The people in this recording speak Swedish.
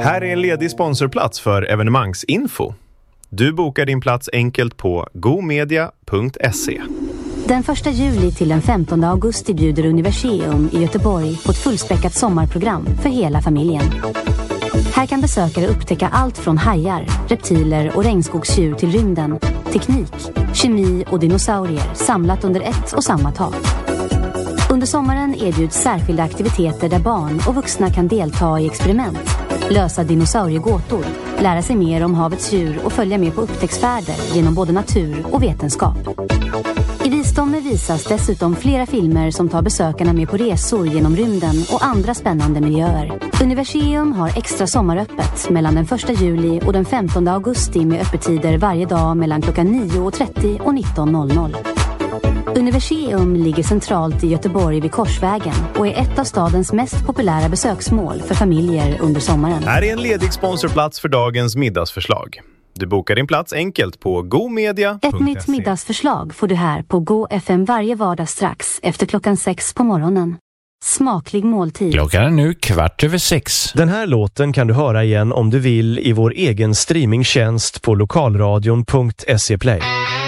Här är en ledig sponsorplats för evenemangsinfo. Du bokar din plats enkelt på gomedia.se. Den 1 juli till den 15 augusti bjuder Universium i Göteborg på ett fullspäckat sommarprogram för hela familjen. Här kan besökare upptäcka allt från hajar, reptiler och regnskogsdjur till rymden, teknik, kemi och dinosaurier samlat under ett och samma tak. Under sommaren erbjuds särskilda aktiviteter där barn och vuxna kan delta i experiment, lösa dinosauriegåtor, lära sig mer om havets djur och följa med på upptäcktsfärder genom både natur och vetenskap. I Visdomme visas dessutom flera filmer som tar besökarna med på resor genom rymden och andra spännande miljöer. Universium har extra sommaröppet mellan den 1 juli och den 15 augusti med öppettider varje dag mellan klockan 9.30 och 19.00. Universium ligger centralt i Göteborg vid Korsvägen och är ett av stadens mest populära besöksmål för familjer under sommaren. Här är en ledig sponsorplats för dagens middagsförslag. Du bokar din plats enkelt på gomedia.se. Ett nytt middagsförslag får du här på Go FM varje vardag strax efter klockan 6 på morgonen. Smaklig måltid. Klockan är nu 6:15. Den här låten kan du höra igen om du vill i vår egen streamingtjänst på lokalradion.se Play.